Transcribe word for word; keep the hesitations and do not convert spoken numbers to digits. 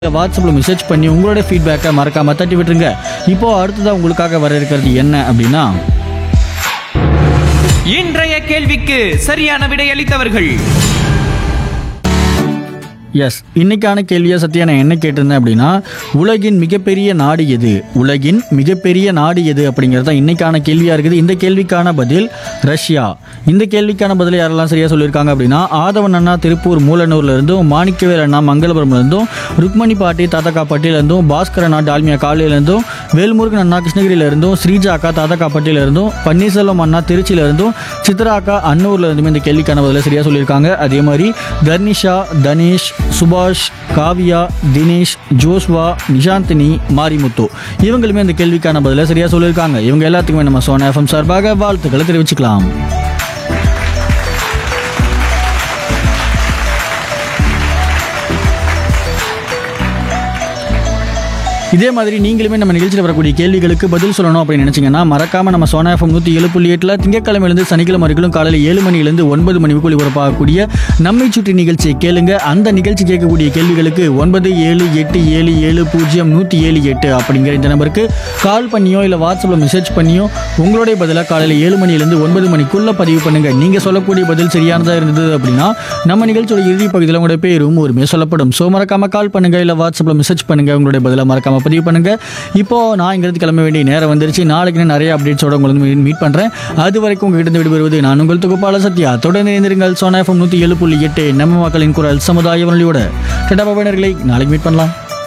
வாட்ஸ்அப்பில் மெசேஜ் பண்ணி உங்களோட ஃபீட்பேக்கை மறக்காம தட்டி விட்டுருங்க. இப்போ அடுத்ததாக உங்களுக்காக வர இருக்கிறது என்ன அப்படின்னா, இன்றைய கேள்விக்கு சரியான விடையளித்தவர்கள் எஸ் இன்னைக்கான கேள்வியை சத்யா நான் என்ன கேட்டிருந்தேன் அப்படின்னா, உலகின் மிகப்பெரிய நாடு எது, உலகின் மிகப்பெரிய நாடு எது அப்படிங்கிறது தான் இன்னைக்கான கேள்வியாக இருக்குது. இந்த கேள்விக்கான பதில் ரஷ்யா. இந்த கேள்விக்கான பதில் யாரெல்லாம் சரியாக சொல்லியிருக்காங்க அப்படின்னா, ஆதவன் அண்ணா திருப்பூர் மூலனூர்ல இருந்தும், மாணிக்கவேல் அண்ணா மங்களபுரம்ல இருந்தும், ருக்மணி பாட்டி தாத்தக்காப்பட்டியில இருந்தும், பாஸ்கர் அண்ணா டால்மியா காலையில இருந்தும், வேல்முருகன் அண்ணா கிருஷ்ணகிரியில இருந்தும், ஸ்ரீஜா அக்கா தாத்தக்காப்பட்டியில இருந்தும், பன்னீர்செல்வம் அண்ணா திருச்சியில இருந்தும், சித்ரா அக்கா அன்னூர்ல இருந்தும் இந்த கேள்விக்கான பதில சரியாக சொல்லியிருக்காங்க. அதே மாதிரி தர்னிஷா, தனேஷ், சுபாஷ், காவியா, தினேஷ், ஜோஸ்வா, நிஷாந்தினி, மாரிமுத்து இவங்களுமே இந்த கேள்விக்கான பதில சரியா சொல்லியிருக்காங்க. இவங்க எல்லாத்துக்குமே நம்ம சோனா எஃப்எம் சார்பாக வாழ்த்துக்களை தெரிவிச்சுக்கலாம். இதே மாதிரி நீங்களுமே நம்ம நிகழ்ச்சியில் வரக்கூடிய கேள்விகளுக்கு பதில் சொல்லணும் அப்படின்னு நினைச்சீங்கன்னா மறக்காம நம்ம சோனா எஃப்எம் நூற்றி ஏழு புள்ளி எட்டில் திங்கக்கிழமையிலிருந்து சனிக்கிழமை வரைக்கும் காலையில் ஏழு மணிலேருந்து ஒன்பது மணிக்குள் ஒளிபரப்பாகக்கூடிய நம்மை சுற்றி நிகழ்ச்சியை கேளுங்க. அந்த நிகழ்ச்சி கேட்கக்கூடிய கேள்விகளுக்கு ஒன்பது ஏழு எட்டு ஏழு ஏழு பூஜ்ஜியம் நூற்றி ஏழு எட்டு அப்படிங்கிற இந்த நம்பருக்கு கால் பண்ணியோ இல்லை வாட்ஸ்அப்பில் மெசேஜ் பண்ணியோ உங்களுடைய பதிலாக காலையில் ஏழு மணிலேருந்து ஒன்பது மணிக்குள்ள பதிவு பண்ணுங்க. நீங்கள் சொல்லக்கூடிய பதில் சரியானதாக இருந்தது அப்படின்னா நம்ம நிகழ்ச்சியோட இறுதி பகுதியில் உங்களுடைய பேரும் ஒருமே சொல்லப்படும். ஸோ மறக்காம கால் பண்ணுங்க, இல்லை வாட்ஸ்அப்பில் மெசேஜ் பண்ணுங்க, உங்களுடைய பதிலாக மறக்காம பதிவு பண்ணுங்க. இப்போ நான் இங்கிருந்து கிளம்ப வேண்டிய நேரம் வந்துருச்சு. நாளைக்கு நிறைய அப்டேட்ஸோட உங்களுக்கு மீட் பண்றேன். அது வரைக்கும் உங்ககிட்ட விடுபடுவது நான் உங்கள் தொகுப்பாளர் சத்யா. தொடர்ந்து இணைந்திருங்கள் சோனா எஃப்எம் நூற்றி ஏழு புள்ளி எட்டு நம்ம மக்களின் குரல் சமுதாய வானொலியோட. நாளைக்கு மீட் பண்ணலாம்.